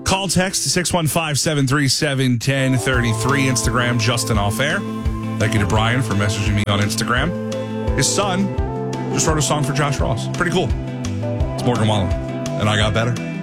Call text 615-737-1033. Instagram, Justin Off Air. Thank you to Brian for messaging me on Instagram. His son just wrote a song for Josh Ross. Pretty cool. It's Morgan Wallen. And I Got Better.